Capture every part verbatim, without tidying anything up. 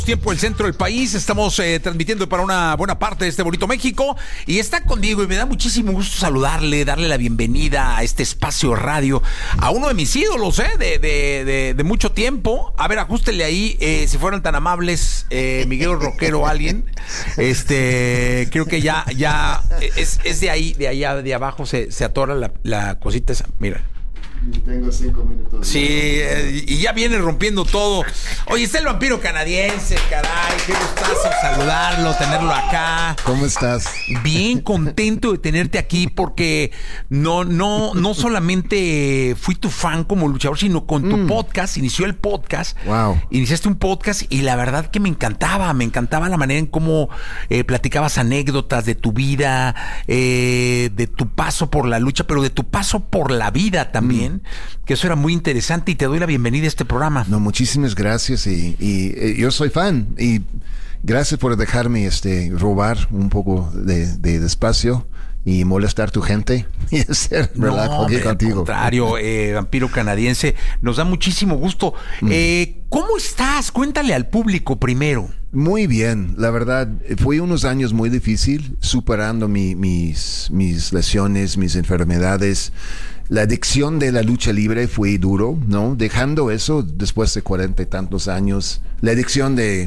Tiempo el centro del país, estamos eh, transmitiendo para una buena parte de este bonito México y está conmigo y me da muchísimo gusto saludarle, darle la bienvenida a este espacio radio, a uno de mis ídolos eh, de, de, de, de mucho tiempo. A ver, ajustenle ahí, eh, si fueran tan amables, eh, Miguel Roquero, alguien, este, creo que ya, ya, es, es de ahí, de allá, de abajo se, se atora la, la cosita esa, mira. Tengo cinco minutos. Sí, eh, y ya viene rompiendo todo. Oye, está el vampiro canadiense, caray. Qué gustazo saludarlo, tenerlo acá. ¿Cómo estás? Bien contento de tenerte aquí porque no, no, no solamente fui tu fan como luchador, sino con tu mm. podcast. Inició el podcast. Wow. Iniciaste un podcast y la verdad que me encantaba. Me encantaba la manera en cómo eh, platicabas anécdotas de tu vida, eh, de tu paso por la lucha, pero de tu paso por la vida también. Mm. Que eso era muy interesante y te doy la bienvenida a este programa. No, muchísimas gracias y, y, y yo soy fan y gracias por dejarme este robar un poco de, de, de espacio y molestar a tu gente y hacer relajo aquí contigo. Al contrario, eh, vampiro canadiense, nos da muchísimo gusto. Mm. Eh, ¿Cómo estás? Cuéntale al público primero. Muy bien, la verdad, fue unos años muy difíciles, superando mi, mis, mis lesiones, mis enfermedades. La adicción de la lucha libre fue duro, ¿no? Dejando eso después de cuarenta y tantos años. La adicción de,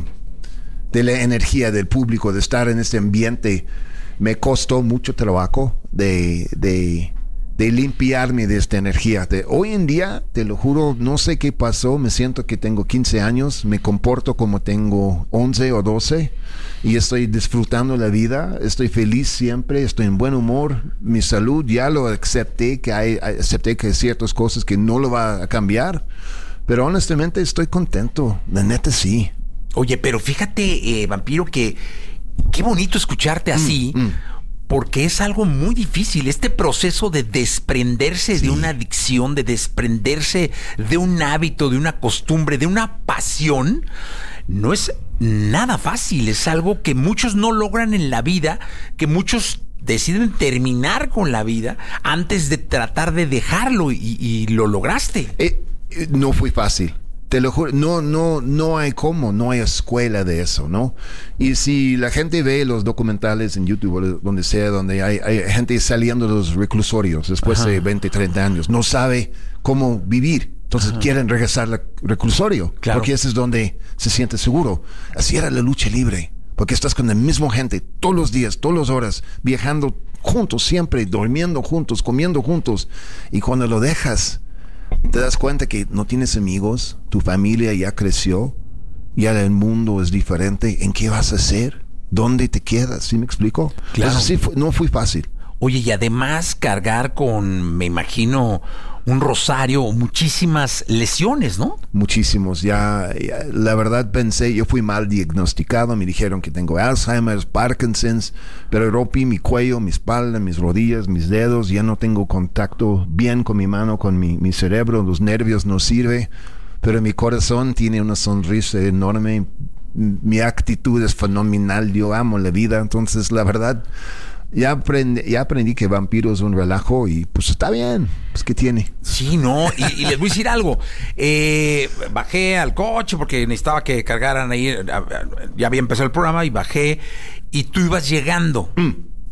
de la energía del público, de estar en este ambiente, me costó mucho trabajo de, de, de limpiarme de esta energía. De, hoy en día, te lo juro, no sé qué pasó. Me siento que tengo quince años, me comporto como tengo once o doce. Y estoy disfrutando la vida, estoy feliz siempre, estoy en buen humor, mi salud ya lo acepté, que hay, acepté que hay ciertas cosas que no lo va a cambiar, pero honestamente estoy contento, la neta sí. Oye, pero fíjate, eh, vampiro, que qué bonito escucharte así, mm, mm. porque es algo muy difícil, este proceso de desprenderse sí. de una adicción, de desprenderse de un hábito, de una costumbre, de una pasión. No es nada fácil, es algo que muchos no logran en la vida, que muchos deciden terminar con la vida antes de tratar de dejarlo y, y lo lograste. Eh, eh, no fue fácil, te lo juro, no, no, no hay cómo, no hay escuela de eso, ¿no? Y si la gente ve los documentales en YouTube o donde sea, donde hay, hay gente saliendo de los reclusorios después Ajá. de veinte, treinta años, no sabe cómo vivir. Entonces Ajá. quieren regresar al reclusorio, claro. porque ese es donde se siente seguro. Así era la lucha libre, porque estás con la misma gente todos los días, todas las horas, viajando juntos siempre, durmiendo juntos, comiendo juntos. Y cuando lo dejas, te das cuenta que no tienes amigos, tu familia ya creció, ya el mundo es diferente. ¿En qué vas a hacer? ¿Dónde te quedas? ¿Sí me explico? Claro. Entonces, sí, fue, no fue fácil. Oye, y además cargar con, me imagino, un rosario, muchísimas lesiones, ¿no? Muchísimos. Ya, ya, la verdad pensé, yo fui mal diagnosticado, me dijeron que tengo Alzheimer's, Parkinson's, pero rompí mi cuello, mi espalda, mis rodillas, mis dedos, ya no tengo contacto bien con mi mano, con mi, mi cerebro, los nervios no sirven, pero mi corazón tiene una sonrisa enorme, mi actitud es fenomenal, yo amo la vida, entonces la verdad... Ya aprendí, ya aprendí que vampiro es un relajo y pues está bien, pues ¿qué tiene? Sí, no, y, y les voy a decir algo, eh, bajé al coche porque necesitaba que cargaran ahí, ya había empezado el programa y bajé y tú ibas llegando mm.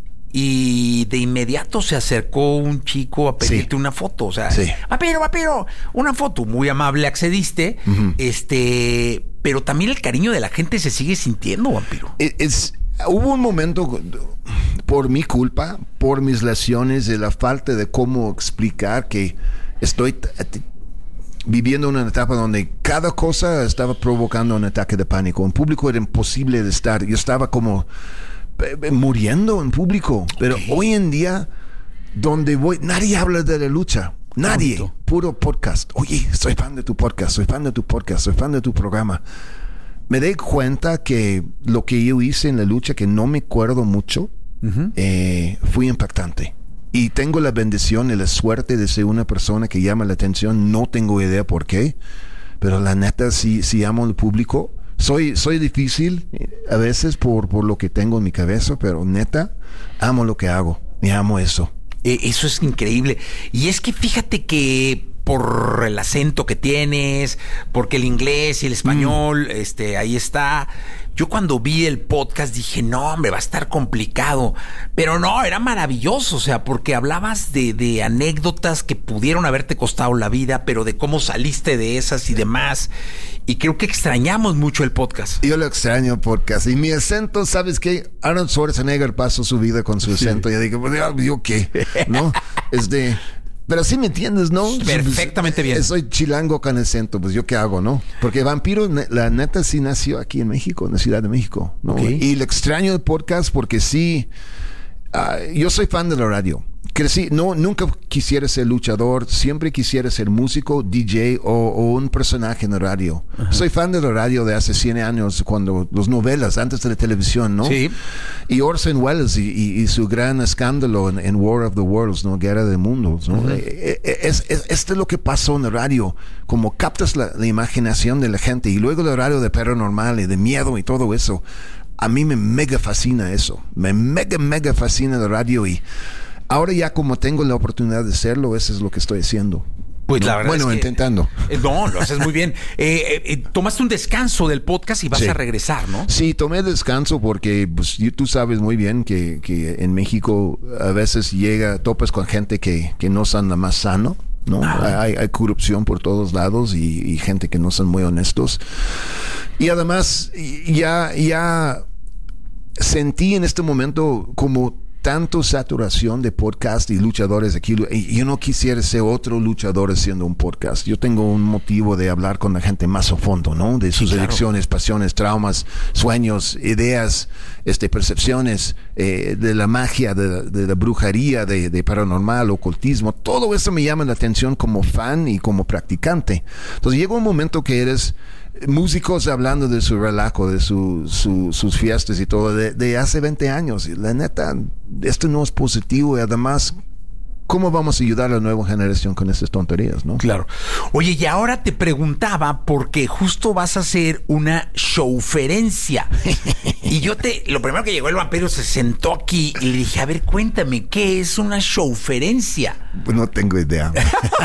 y de inmediato se acercó un chico a pedirte sí. una foto, o sea, sí. vampiro, vampiro, una foto, muy amable, accediste, uh-huh. este, pero también el cariño de la gente se sigue sintiendo, vampiro. Es... es... Hubo un momento, por mi culpa, por mis lesiones, de la falta de cómo explicar que estoy t- t- viviendo una etapa donde cada cosa estaba provocando un ataque de pánico. En público era imposible de estar. Yo estaba como eh, muriendo en público. Pero okay. hoy en día, donde voy, nadie habla de la lucha. Nadie. Bonito. Puro podcast. Oye, soy fan de tu podcast, soy fan de tu podcast, soy fan de tu programa. Me di cuenta que lo que yo hice en la lucha, que no me acuerdo mucho, uh-huh. eh, fue impactante. Y tengo la bendición y la suerte de ser una persona que llama la atención. No tengo idea por qué, pero la neta, sí, sí amo al público. Soy, soy difícil a veces por, por lo que tengo en mi cabeza, pero neta, amo lo que hago. Y amo eso. Eh, eso es increíble. Y es que fíjate que por el acento que tienes, porque el inglés y el español, mm. este, ahí está. Yo cuando vi el podcast dije, no, hombre, va a estar complicado. Pero no, era maravilloso, o sea, porque hablabas de, de anécdotas que pudieron haberte costado la vida, pero de cómo saliste de esas y demás. Y creo que extrañamos mucho el podcast. Yo lo extraño podcast. Y mi acento, ¿sabes qué? Arnold Schwarzenegger pasó su vida con su acento. Sí. Y yo digo, pues, ¿yo qué? ¿No? Este... Pero sí me entiendes, ¿no? Perfectamente bien. Soy chilango con acento, pues yo qué hago, ¿no? Porque Vampiro, la neta, sí nació aquí en México, en la Ciudad de México, ¿no? Okay. Y le extraño el podcast porque sí, uh, yo soy fan de la radio. Crecí, no, nunca quisiera ser luchador, siempre quisiera ser músico, D J o, o un personaje en la radio. Uh-huh. Soy fan de la radio de hace cien años, cuando las novelas, antes de la televisión, ¿no? Sí. Y Orson Welles y, y, y su gran escándalo en, en War of the Worlds, ¿no? Guerra de Mundos, ¿no? Uh-huh. es, es, esto es lo que pasó en la radio, como captas la, la imaginación de la gente, y luego la radio de paranormal y de miedo y todo eso. A mí me mega fascina eso, me mega, mega fascina la radio, y ahora ya como tengo la oportunidad de hacerlo, eso es lo que estoy haciendo. Pues ¿no? la verdad bueno, es que, intentando. Eh, no, lo haces muy bien. Eh, eh, tomaste un descanso del podcast y vas sí. a regresar, ¿no? Sí, tomé descanso porque pues, tú sabes muy bien que, que en México a veces llega, topas con gente que, que no son la más sano, ¿no? Ah. Hay, hay corrupción por todos lados y, y gente que no son muy honestos. Y además ya, ya sentí en este momento como tanto saturación de podcast y luchadores aquí. Y yo no quisiera ser otro luchador haciendo un podcast. Yo tengo un motivo de hablar con la gente más a fondo, ¿no? De sus sí, claro. adicciones, pasiones, traumas, sueños, ideas, este, percepciones, eh, de la magia, de, de la brujería, de, de paranormal, ocultismo. Todo eso me llama la atención como fan y como practicante. Entonces llega un momento que eres músicos hablando de su relajo, de su, su, sus fiestas y todo, de, de hace veinte años. Y la neta, esto no es positivo, y además, ¿cómo vamos a ayudar a la nueva generación con esas tonterías, no? Claro. Oye, y ahora te preguntaba, porque justo vas a hacer una showferencia. Y yo te, lo primero que llegó el vampiro se sentó aquí y le dije, a ver, cuéntame, ¿qué es una showferencia? Pues no tengo idea.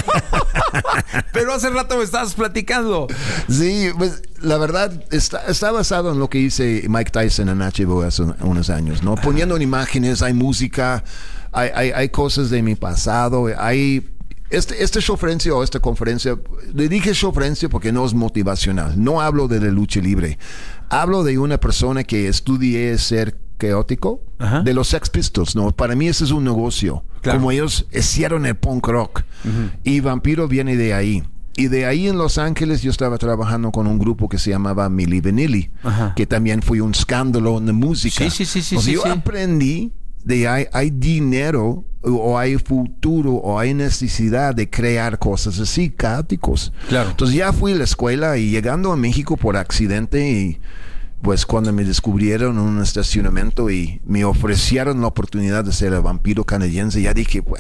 Pero hace rato me estabas platicando. Sí, pues la verdad está, está basado en lo que hice Mike Tyson en H B O hace unos años, ¿no? Poniendo en imágenes, hay música, hay, hay, hay cosas de mi pasado, hay... Este, este showferencia o esta conferencia, le dije showferencia porque no es motivacional, no hablo de la lucha libre, hablo de una persona que estudié ser caótico, ajá, de los Sex Pistols, ¿no? Para mí ese es un negocio, claro, como ellos hicieron el punk rock, uh-huh, y Vampiro viene de ahí. Y de ahí en Los Ángeles yo estaba trabajando con un grupo que se llamaba Milli Vanilli, ajá, que también fue un escándalo en la música. Sí, sí, sí, sí, sí, yo sí. aprendí de hay, hay dinero o hay futuro o hay necesidad de crear cosas así, caóticos. Claro. Entonces ya fui a la escuela y llegando a México por accidente, y pues cuando me descubrieron en un estacionamiento y me ofrecieron la oportunidad de ser el vampiro canadiense, ya dije, pues,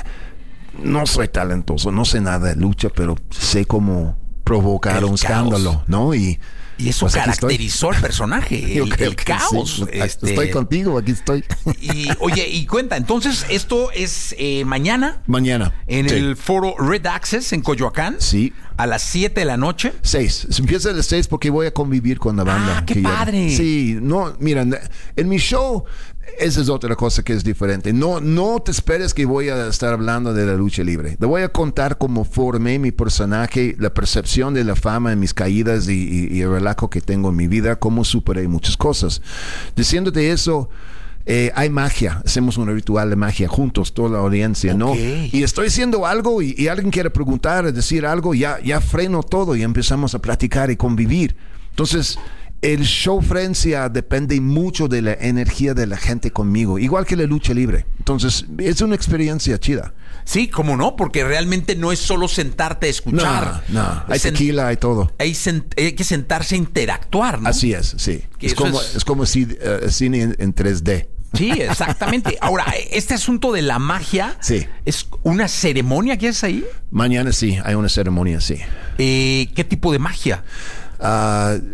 no soy talentoso, no sé nada de lucha, pero sé cómo provocar el un caos. escándalo, ¿no? Y Y eso pues caracterizó al personaje, el, el caos. Sí. Este... Estoy contigo, aquí estoy. Y oye, y cuenta, entonces esto es eh, mañana. Mañana. En sí. el foro Red Access en Coyoacán. Sí. A las siete de la noche. seis. Se empieza a las seis porque voy a convivir con la banda. Ah, qué padre. Ya... Sí, no, mira, en mi show, esa es otra cosa que es diferente. No, no te esperes que voy a estar hablando de la lucha libre. Te voy a contar cómo formé mi personaje, la percepción de la fama en mis caídas y, y, y el relajo que tengo en mi vida, cómo superé muchas cosas. Diciéndote eso, eh, hay magia. Hacemos un ritual de magia juntos, toda la audiencia, okay, ¿no? Y estoy haciendo algo y, y alguien quiere preguntar, decir algo, ya, ya freno todo y empezamos a platicar y convivir. Entonces, el showferencia depende mucho de la energía de la gente conmigo, igual que la lucha libre. Entonces, es una experiencia chida. Sí, cómo no, porque realmente no es solo sentarte a escuchar. No, no. Hay tequila, hay todo. Hay, sent- hay que sentarse a interactuar, ¿no? Así es, sí. Es como, es... es como si, uh, cine en, en tres D. Sí, exactamente. Ahora, este asunto de la magia, sí, ¿es una ceremonia que es ahí? Mañana sí, hay una ceremonia, sí. Eh, ¿Qué tipo de magia? Uh,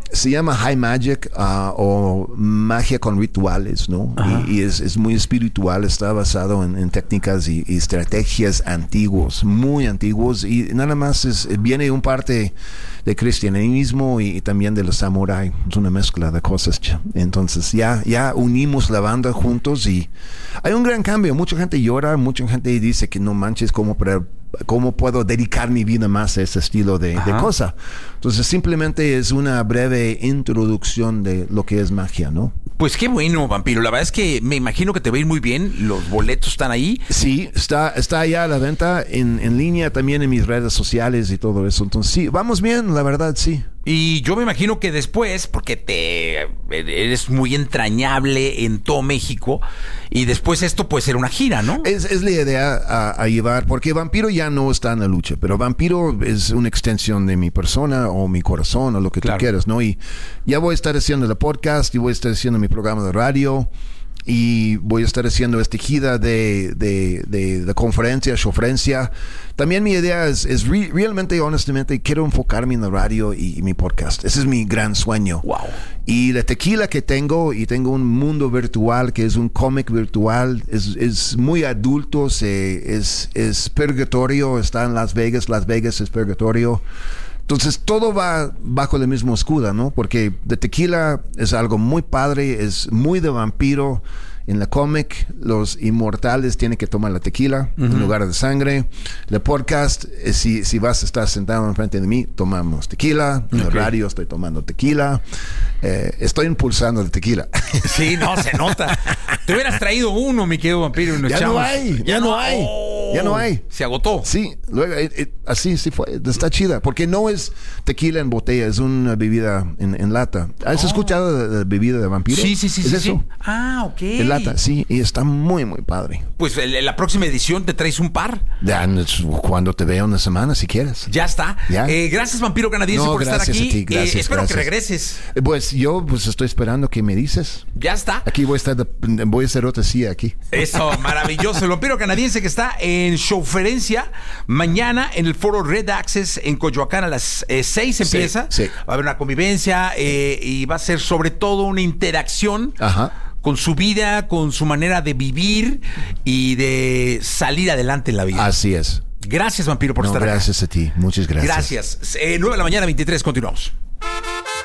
se llama High Magic uh, o magia con rituales, ¿no? Y, y es, es muy espiritual, está basado en, en técnicas y, y estrategias antiguos, muy antiguos, y nada más es, viene un parte de cristianismo y, y también de los samuráis, es una mezcla de cosas. Entonces ya, ya unimos la banda juntos y hay un gran cambio. Mucha gente llora, mucha gente dice que no manches, ¿cómo, para, cómo puedo dedicar mi vida más a ese estilo de, de cosa? Entonces simplemente es una breve introducción de lo que es magia, ¿no? Pues qué bueno, Vampiro. La verdad es que me imagino que te va a ir muy bien. Los boletos están ahí. Sí, está, está ya a la venta en, en línea, también en mis redes sociales y todo eso. Entonces sí, vamos bien, la verdad, sí. Y yo me imagino que después, porque te eres muy entrañable en todo México, y después esto puede ser una gira, ¿no? Es, es la idea a, a llevar, porque Vampiro ya no está en la lucha, pero Vampiro es una extensión de mi persona o mi corazón o lo que claro. tú quieras, ¿no? Y ya voy a estar haciendo el podcast y voy a estar haciendo mi programa de radio. Y voy a estar haciendo esta gira de, de, de, de conferencia, showferencia. También mi idea es, es re, realmente, honestamente, quiero enfocarme en la radio y, y mi podcast. Ese es mi gran sueño. Wow. Y la tequila que tengo, y tengo un mundo virtual que es un cómic virtual, es, es muy adulto, se, es, es purgatorio, está en Las Vegas, Las Vegas es purgatorio. Entonces todo va bajo el mismo escudo, ¿no? Porque de tequila es algo muy padre, es muy de vampiro. En la cómic, los inmortales tienen que tomar la tequila uh-huh. en lugar de sangre. El podcast, eh, si, si vas a estar sentado enfrente de mí, tomamos tequila. En okay. el radio estoy tomando tequila. Eh, estoy impulsando el tequila. Sí, no, se nota. Te hubieras traído uno, mi querido vampiro. Y nos ya echamos. no hay, ya, ya no hay. Oh, ya no hay. Se agotó. Sí, luego, eh, eh, así sí fue. Está chida. Porque no es tequila en botella, es una bebida en, en lata. ¿Has oh. escuchado de la bebida de vampiro? Sí, sí, sí. ¿Es sí, eso? Sí. Ah, ok. En lata, sí, y está muy, muy padre. Pues en la próxima edición te traes un par. Ya, cuando te vea una semana, si quieres. Ya está. ¿Ya? Eh, gracias, Vampiro Canadiense, no, por estar aquí. A ti, gracias, eh, espero gracias. que regreses. Pues yo pues estoy esperando que me dices. Ya está. Aquí voy a estar, de, voy a hacer otra silla aquí. Eso, maravilloso. El Vampiro Canadiense que está en showferencia mañana en el foro Red Access en Coyoacán a las eh, seis empieza. Sí, sí. Va a haber una convivencia eh, y va a ser sobre todo una interacción. Ajá. Con su vida, con su manera de vivir y de salir adelante en la vida. Así es. Gracias, Vampiro, por no, estar gracias acá. Gracias a ti. Muchas gracias. Gracias. Eh, nueve de la mañana, veintitrés. Continuamos.